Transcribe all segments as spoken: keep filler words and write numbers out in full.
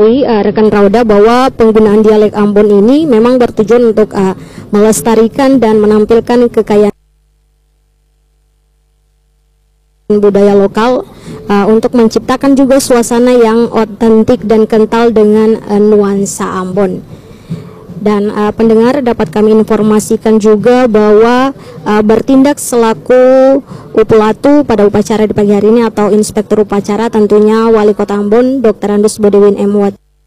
ketahui uh, rekan Rauda bahwa penggunaan dialek Ambon ini memang bertujuan untuk uh, melestarikan dan menampilkan kekayaan budaya lokal, uh, untuk menciptakan juga suasana yang otentik dan kental dengan uh, nuansa Ambon. Dan uh, pendengar, dapat kami informasikan juga bahwa uh, bertindak selaku Upulatu pada upacara di pagi hari ini atau inspektur upacara tentunya Wali Kota Ambon Doktor Andus Bodewin M.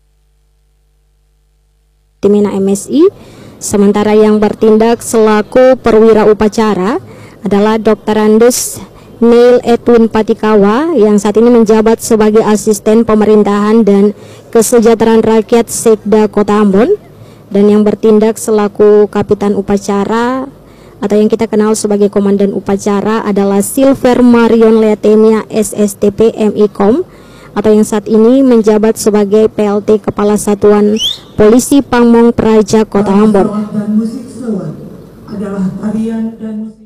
Watimena M Si. Sementara yang bertindak selaku perwira upacara adalah Doktor Andus Neil Edwin Patikawa yang saat ini menjabat sebagai asisten pemerintahan dan kesejahteraan rakyat Sekda Kota Ambon, dan yang bertindak selaku kapitan upacara atau yang kita kenal sebagai komandan upacara adalah Silver Marion Leatemia S S T P M I Kom, atau yang saat ini menjabat sebagai P L T Kepala Satuan Polisi Pamong Praja Kota Ambon. Dan musik sewan adalah tarian dan musik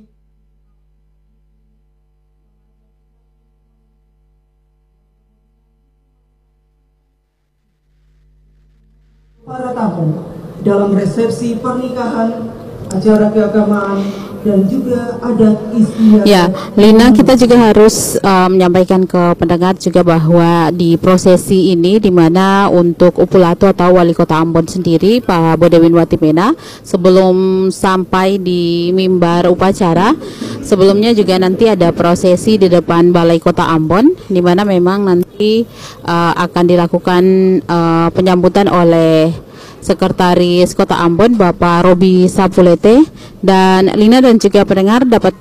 para tamu dalam resepsi pernikahan, acara keagamaan, dan juga adat istiadat. Ya, Lina, kita juga harus uh, menyampaikan ke pendengar juga bahwa di prosesi ini, di mana untuk Upulatu atau Wali Kota Ambon sendiri, Pak Bodewin Watimena, sebelum sampai di mimbar upacara, sebelumnya juga nanti ada prosesi di depan Balai Kota Ambon, di mana memang nanti uh, akan dilakukan uh, penyambutan oleh Sekretaris Kota Ambon Bapak Robi Sapulete. Dan Lina dan juga pendengar dapat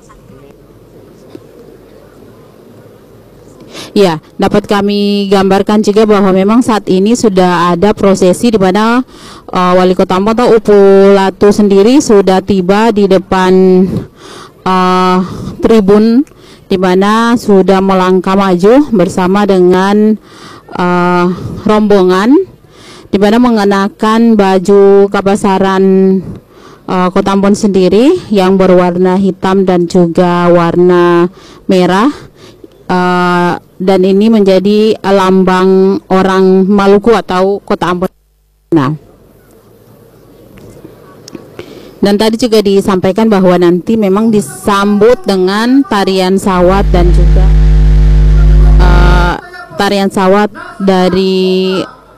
ya dapat kami gambarkan juga bahwa memang saat ini sudah ada prosesi di mana uh, Wali Kota Ambon atau Upulatu sendiri sudah tiba di depan uh, tribun, di mana sudah melangkah maju bersama dengan uh, rombongan, di mana mengenakan baju kabasaran uh, Kota Ambon sendiri yang berwarna hitam dan juga warna merah, uh, dan ini menjadi lambang orang Maluku atau Kota Ambon. Nah, dan tadi juga disampaikan bahwa nanti memang disambut dengan tarian sawat dan juga uh, tarian sawat dari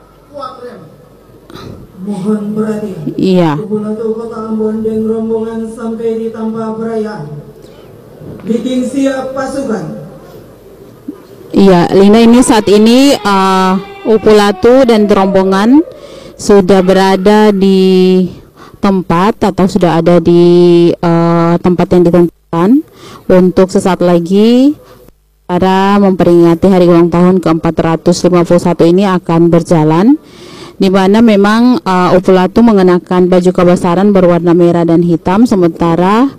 mohon perhatian. Iya. Upulatu Kota Ambon dan rombongan sampai di tanpa perayaan. Bikin siap pasukan. Iya, Lina, ini saat ini uh, Upulatu dan rombongan sudah berada di tempat atau sudah ada di uh, tempat yang ditentukan untuk sesaat lagi para memperingati hari ulang tahun ke empat ratus lima puluh satu ini akan berjalan, di mana memang uh, Upulatu mengenakan baju kabasaran berwarna merah dan hitam, sementara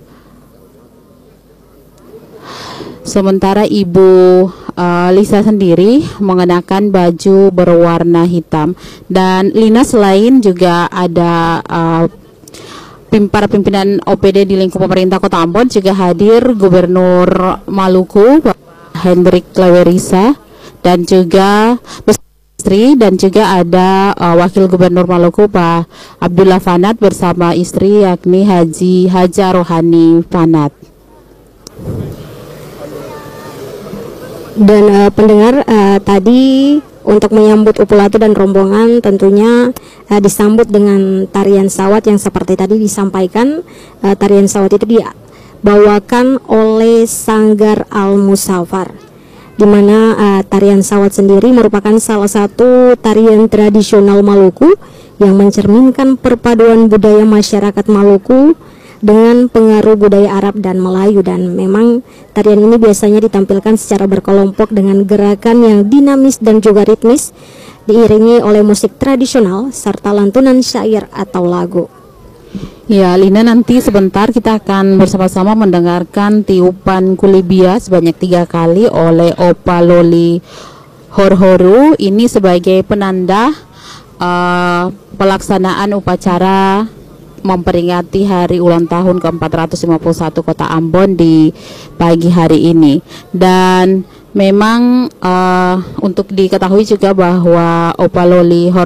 sementara Ibu uh, Lisa sendiri mengenakan baju berwarna hitam. Dan Lina, selain juga ada uh, para pimpinan O P D di lingkup pemerintah Kota Ambon, juga hadir Gubernur Maluku Hendrik Lewerisa dan juga istri, dan juga ada uh, Wakil Gubernur Maluku Pak Abdullah Fanat bersama istri yakni Haji Haja Rohani Fanat. Dan uh, pendengar, uh, tadi untuk menyambut Upulatu dan rombongan tentunya uh, disambut dengan tarian sawat yang seperti tadi disampaikan. Uh, tarian sawat itu dibawakan oleh Sanggar Al Musafar, di mana uh, tarian sawat sendiri merupakan salah satu tarian tradisional Maluku yang mencerminkan perpaduan budaya masyarakat Maluku dengan pengaruh budaya Arab dan Melayu. Dan memang tarian ini biasanya ditampilkan secara berkelompok dengan gerakan yang dinamis dan juga ritmis, diiringi oleh musik tradisional serta lantunan syair atau lagu. Ya, Lina, nanti sebentar kita akan bersama-sama mendengarkan tiupan kulibia sebanyak tiga kali oleh Opa Loli Horhoru. Ini sebagai penanda uh, pelaksanaan upacara memperingati hari ulang tahun ke empat ratus lima puluh satu Kota Ambon di pagi hari ini. Dan memang uh, untuk diketahui juga bahwa Opa Loli